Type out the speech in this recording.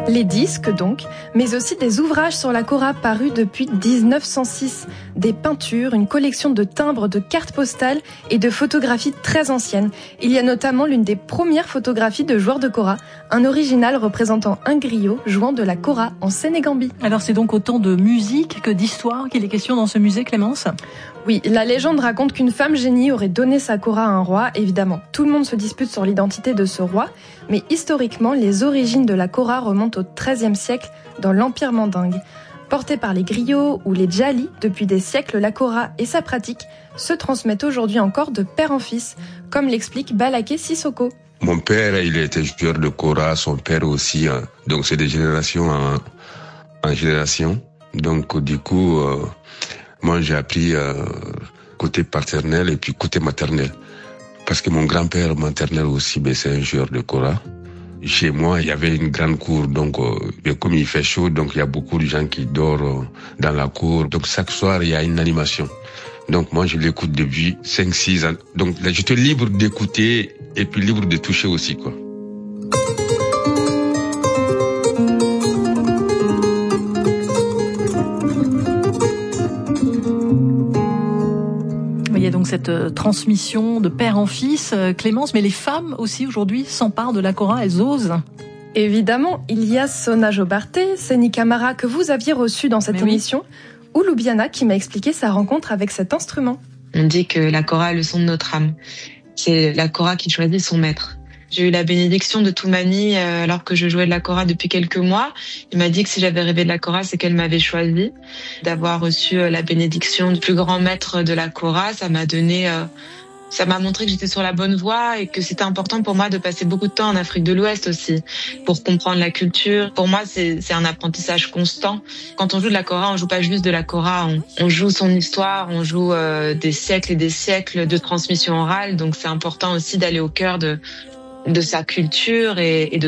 Les disques donc, mais aussi des ouvrages sur la kora parus depuis 1906, des peintures, une collection de timbres, de cartes postales et de photographies très anciennes. Il y a notamment l'une des premières photographies de joueurs de kora, un original représentant un griot jouant de la kora en Sénégambie. Alors c'est donc autant de musique que d'histoire qu'il est question dans ce musée, Clémence ? Oui, la légende raconte qu'une femme génie aurait donné sa kora à un roi. Évidemment, tout le monde se dispute sur l'identité de ce roi, mais historiquement, les origines de la kora remontent au XIIIe siècle dans l'Empire mandingue. Portée par les griots ou les djalis, depuis des siècles, la kora et sa pratique se transmettent aujourd'hui encore de père en fils, comme l'explique Balaké Sissoko. Mon père, il était joueur de kora, son père aussi, donc c'est de génération en génération. Donc du coup, moi j'ai appris côté paternel et puis côté maternel. Parce que mon grand-père maternel aussi, c'est un joueur de kora. Chez moi, il y avait une grande cour, donc comme il fait chaud, donc il y a beaucoup de gens qui dorment dans la cour. Donc chaque soir, il y a une animation. Donc moi, je l'écoute depuis 5-6 ans. Donc là, j'étais libre d'écouter et puis libre de toucher aussi, quoi. Il y a donc cette transmission de père en fils, Clémence, mais les femmes aussi aujourd'hui s'emparent de la kora, elles osent. Évidemment, il y a Sona Jobarté, Seni Camara que vous aviez reçu dans cette émission, ou Loubiana qui m'a expliqué sa rencontre avec cet instrument. On dit que la kora est le son de notre âme. C'est la kora qui choisit son maître. J'ai eu la bénédiction de Toumani alors que je jouais de la kora depuis quelques mois. Il m'a dit que si j'avais rêvé de la kora, c'est qu'elle m'avait choisi. D'avoir reçu la bénédiction du plus grand maître de la kora, ça m'a montré que j'étais sur la bonne voie et que c'était important pour moi de passer beaucoup de temps en Afrique de l'Ouest aussi pour comprendre la culture. Pour moi, c'est un apprentissage constant. Quand on joue de la kora, on joue pas juste de la kora, on joue son histoire, on joue des siècles et des siècles de transmission orale. Donc c'est important aussi d'aller au cœur de sa culture et de